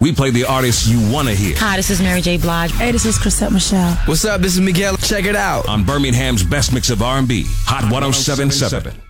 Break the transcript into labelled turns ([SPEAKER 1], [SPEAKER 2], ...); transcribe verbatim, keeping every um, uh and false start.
[SPEAKER 1] We play the artists you want to hear.
[SPEAKER 2] Hi, this is Mary J. Blige.
[SPEAKER 3] Hey, this is Chrisette Michele.
[SPEAKER 4] What's up? This is Miguel. Check it out
[SPEAKER 1] On Birmingham's best mix of R and B, Hot one oh seven point seven.